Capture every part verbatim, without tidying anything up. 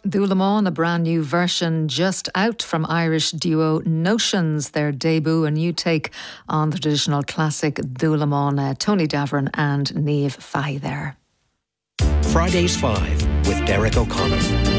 Dhulamon, a brand new version just out from Irish duo Notions, their debut, a new take on the traditional classic Dhulamon. Uh, Tony Davern and Niamh Fahey there. Fridays five with Derek O'Connor.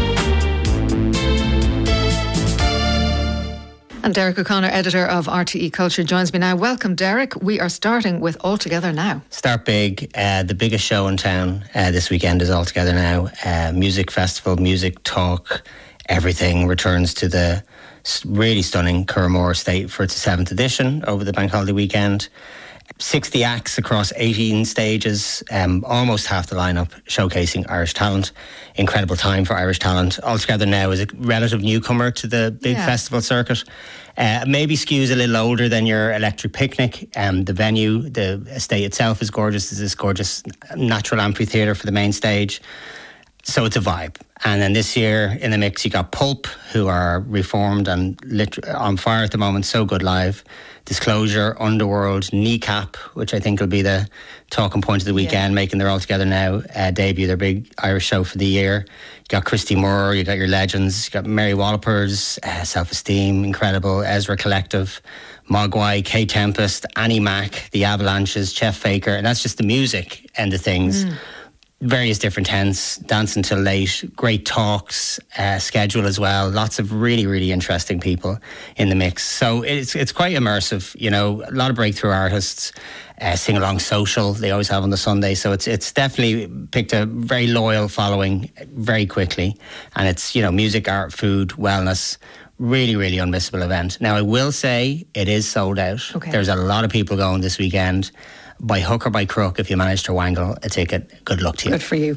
And Derek O'Connor, editor of R T E Culture, joins me now. Welcome, Derek. We are starting with All Together Now. Start big. Uh, the biggest show in town uh, this weekend is All Together Now. Uh, music festival, music talk, everything returns to the really stunning Curramore Estate for its seventh edition over the bank holiday weekend. sixty acts across eighteen stages, um, almost half the lineup showcasing Irish talent. Incredible time for Irish talent. All Together Now is a relative newcomer to the big yeah. festival circuit. Uh, maybe skews a little older than your Electric Picnic. Um, the venue, the estate itself is gorgeous. There's this gorgeous natural amphitheatre for the main stage. So it's a vibe. And then this year in the mix, you got Pulp, who are reformed and lit- on fire at the moment. So good live. Disclosure, Underworld, Kneecap, which I think will be the talking point of the weekend, yeah. making their All Together Now uh, debut, their big Irish show for the year. You got Christy Moore, you got your legends, you got Mary Wallopers, uh, Self-Esteem, incredible, Ezra Collective, Mogwai, K Tempest, Annie Mac, The Avalanches, Chef Faker, and that's just the music end of things. Mm. Various different tents, dancing till late, great talks, uh, schedule as well. Lots of really, really interesting people in the mix. So it's it's quite immersive, you know, a lot of breakthrough artists, uh, sing along social, they always have on the Sunday. So it's it's definitely picked a very loyal following very quickly. And it's, you know, music, art, food, wellness. Really, really unmissable event. Now, I will say it is sold out. Okay. There's a lot of people going this weekend. By hook or by crook, if you manage to wangle a ticket, good luck to you. Good for you.